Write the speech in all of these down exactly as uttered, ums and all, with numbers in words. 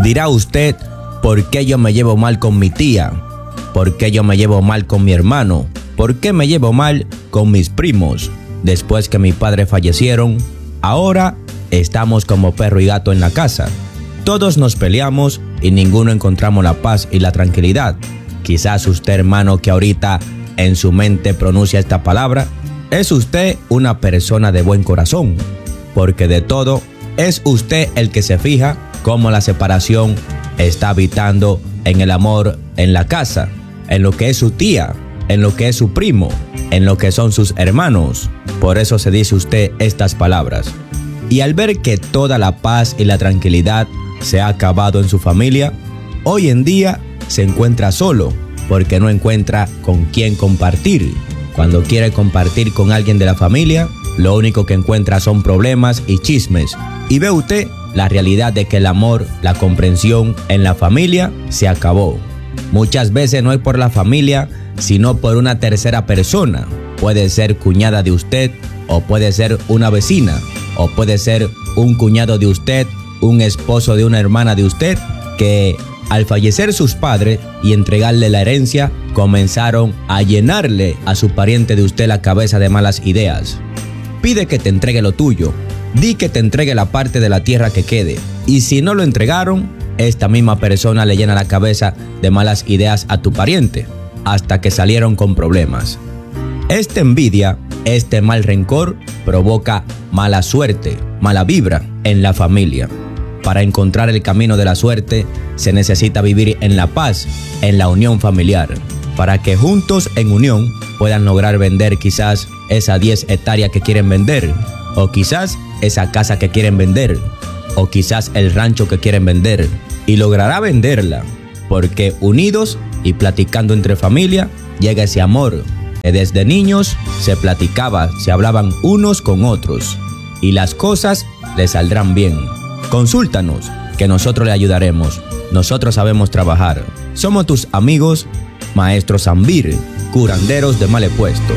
Dirá usted, ¿por qué yo me llevo mal con mi tía? ¿Por qué yo me llevo mal con mi hermano? ¿Por qué me llevo mal con mis primos? Después que mis padres fallecieron, ahora estamos como perro y gato en la casa. Todos nos peleamos y ninguno encontramos la paz y la tranquilidad. Quizás usted, hermano, que ahorita en su mente pronuncia esta palabra, es usted una persona de buen corazón, porque de todo es usted el que se fija cómo la separación está habitando en el amor en la casa, en lo que es su tía, en lo que es su primo, en lo que son sus hermanos. Por eso se dice usted estas palabras. Y al ver que toda la paz y la tranquilidad se ha acabado en su familia, hoy en día se encuentra solo porque no encuentra con quién compartir. Cuando quiere compartir con alguien de la familia, lo único que encuentra son problemas y chismes. Y ve usted la realidad de que el amor, la comprensión en la familia se acabó. Muchas veces no es por la familia, sino por una tercera persona. Puede ser cuñada de usted, o puede ser una vecina, o puede ser un cuñado de usted, un esposo de una hermana de usted, que al fallecer sus padres y entregarle la herencia, comenzaron a llenarle a su pariente de usted la cabeza de malas ideas. Pide que te entregue lo tuyo, di que te entregue la parte de la tierra que quede, y si no lo entregaron, esta misma persona le llena la cabeza de malas ideas a tu pariente, hasta que salieron con problemas. Esta envidia, este mal rencor, provoca mala suerte, mala vibra en la familia. Para encontrar el camino de la suerte, se necesita vivir en la paz, en la unión familiar, para que juntos en unión puedan lograr vender quizás esas diez hectáreas que quieren vender, o quizás esa casa que quieren vender, o quizás el rancho que quieren vender, y logrará venderla, porque unidos y platicando entre familia, llega ese amor, que desde niños se platicaba, se hablaban unos con otros, y las cosas le saldrán bien. Consúltanos, que nosotros le ayudaremos. Nosotros sabemos trabajar. Somos tus amigos, Maestro Zambir, curanderos de mal puesto.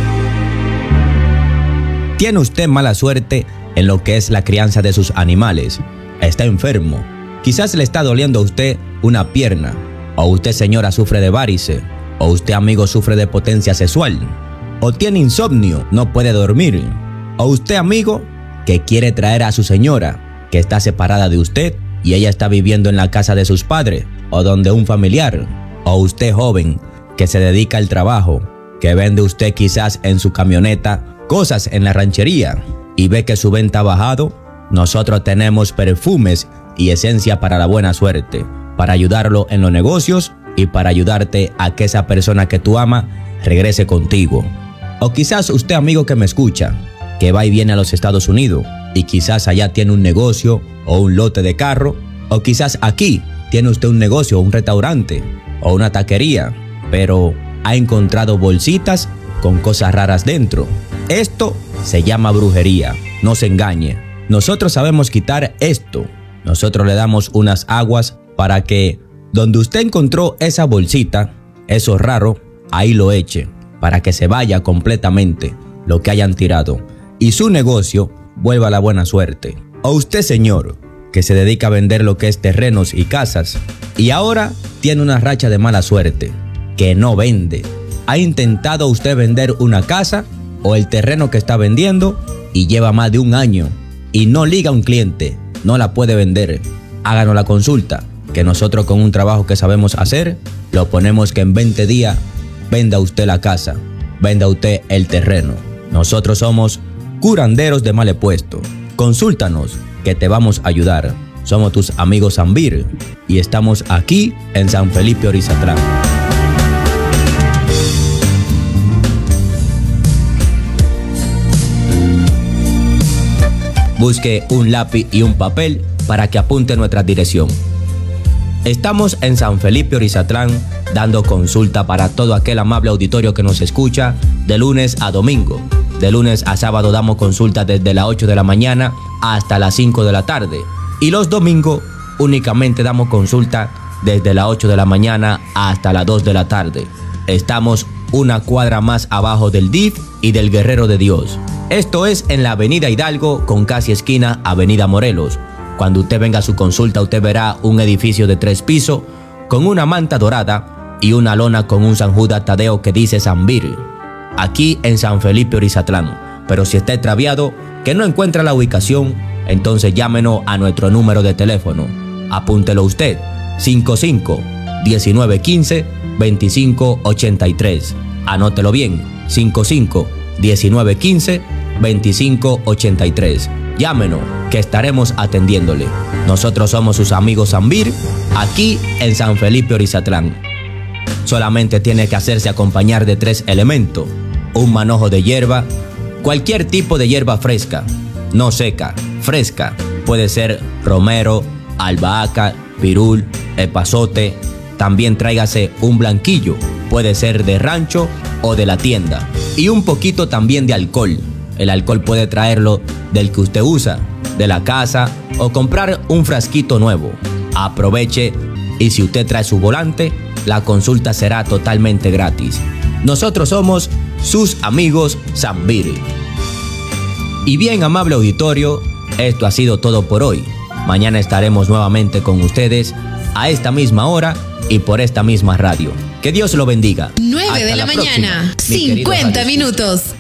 ¿Tiene usted mala suerte en lo que es la crianza de sus animales? Está enfermo. Quizás le está doliendo a usted una pierna. O usted, señora, sufre de varices. O usted, amigo, sufre de potencia sexual. O tiene insomnio, no puede dormir. O usted, amigo, que quiere traer a su señora, que está separada de usted y ella está viviendo en la casa de sus padres o donde un familiar. O usted, joven, que se dedica al trabajo, que vende usted quizás en su camioneta cosas en la ranchería y ve que su venta ha bajado. Nosotros tenemos perfumes y esencia para la buena suerte, para ayudarlo en los negocios y para ayudarte a que esa persona que tú amas regrese contigo. O quizás usted, amigo que me escucha, que va y viene a los Estados Unidos y quizás allá tiene un negocio o un lote de carro, o quizás aquí tiene usted un negocio, un restaurante o una taquería, pero ha encontrado bolsitas con cosas raras dentro. Esto se llama brujería, no se engañe. Nosotros sabemos quitar esto. Nosotros le damos unas aguas para que donde usted encontró esa bolsita, eso raro, ahí lo eche, para que se vaya completamente lo que hayan tirado y su negocio vuelva a la buena suerte. O usted, señor, que se dedica a vender lo que es terrenos y casas y ahora tiene una racha de mala suerte, que no vende. ¿Ha intentado usted vender una casa o el terreno que está vendiendo y lleva más de un año y no liga a un cliente, no la puede vender? Háganos la consulta, que nosotros con un trabajo que sabemos hacer, lo ponemos que en veinte días venda usted la casa, venda usted el terreno. Nosotros somos curanderos de mal puesto. Consúltanos, que te vamos a ayudar. Somos tus amigos Zambir y estamos aquí en San Felipe Orizatlán. Busque un lápiz y un papel para que apunte nuestra dirección. Estamos en San Felipe Orizatlán dando consulta para todo aquel amable auditorio que nos escucha de lunes a domingo. De lunes a sábado damos consulta desde las ocho de la mañana hasta las cinco de la tarde. Y los domingos únicamente damos consulta desde las ocho de la mañana hasta las dos de la tarde. Estamos una cuadra más abajo del D I F y del Guerrero de Dios. Esto es en la avenida Hidalgo con casi esquina avenida Morelos. Cuando usted venga a su consulta, usted verá un edificio de tres pisos con una manta dorada y una lona con un San Judas Tadeo que dice Sanvir, aquí en San Felipe Orizatlán. Pero si está extraviado, que no encuentra la ubicación, entonces llámenos a nuestro número de teléfono. Apúntelo usted, cinco cinco, diecinueve quince, veinticinco ochenta y tres. Anótelo bien, cinco cinco, diecinueve quince, veinticinco ochenta y tres. Llámenos, que estaremos atendiéndole. Nosotros somos sus amigos Sanvir, aquí en San Felipe Orizatlán. Solamente tiene que hacerse acompañar de tres elementos: un manojo de hierba, cualquier tipo de hierba fresca, no seca, fresca. Puede ser romero, albahaca, pirul, epazote. También tráigase un blanquillo, puede ser de rancho o de la tienda. Y un poquito también de alcohol. El alcohol puede traerlo del que usted usa, de la casa, o comprar un frasquito nuevo. Aproveche, y si usted trae su volante, la consulta será totalmente gratis. Nosotros somos sus amigos Sanvir. Y bien, amable auditorio, esto ha sido todo por hoy. Mañana estaremos nuevamente con ustedes a esta misma hora y por esta misma radio. Que Dios lo bendiga. nueve de la mañana, cincuenta minutos.